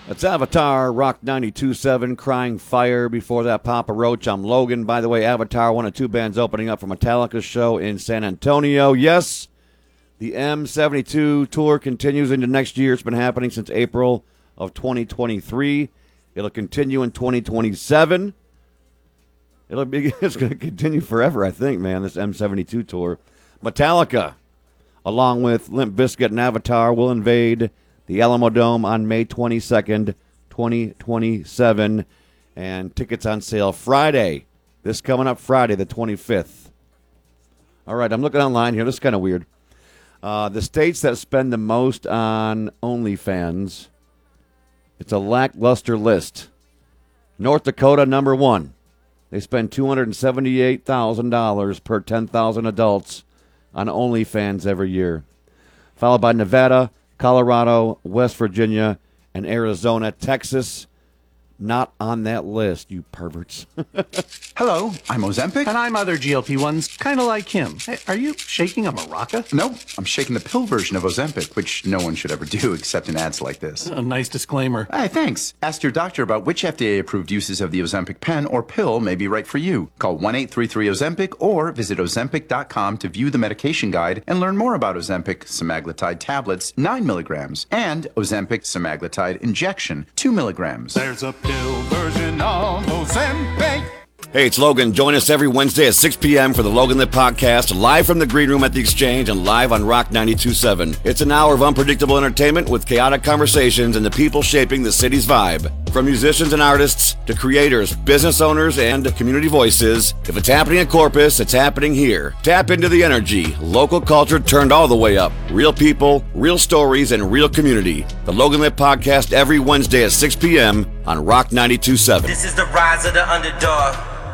It's Avatar, Rock 92.7, Crying Fire. Before that, Papa Roach. I'm Logan. By the way, Avatar, one of two bands opening up for Metallica's show in San Antonio. Yes, the M72 tour continues into next year. It's been happening since April of 2023. It'll continue in 2027. It's going to continue forever, I think, man, this M72 tour. Metallica, along with Limp Bizkit and Avatar, will invade the Alamo Dome on May 22nd, 2027. And tickets on sale Friday. This coming up Friday, the 25th. All right, I'm looking online here. This is kind of weird. The states that spend the most on OnlyFans, it's a lackluster list. North Dakota, number one. They spend $278,000 per 10,000 adults on OnlyFans every year. Followed by Nevada, Colorado, West Virginia, and Arizona. Texas, not on that list, you perverts. Hello, I'm Ozempic. And I'm other GLP-1s, kind of like him. Hey, are you shaking a maraca? No, I'm shaking the pill version of Ozempic, which no one should ever do except in ads like this. A nice disclaimer. Hey, thanks. Ask your doctor about which FDA-approved uses of the Ozempic pen or pill may be right for you. Call 1-833-OZEMPIC or visit Ozempic.com to view the medication guide and learn more about Ozempic semaglutide tablets, 9 milligrams, and Ozempic semaglutide injection, 2 milligrams. There's a pill version of Ozempic. Hey, it's Logan. Join us every Wednesday at 6 p.m. for the Logan Lit Podcast, live from the Green Room at the Exchange and live on Rock 92.7. It's an hour of unpredictable entertainment with chaotic conversations and the people shaping the city's vibe. From musicians and artists to creators, business owners, and community voices, if it's happening in Corpus, it's happening here. Tap into the energy. Local culture turned all the way up. Real people, real stories, and real community. The Logan Lit Podcast every Wednesday at 6 p.m. on Rock 92.7. This is the rise of the underdog.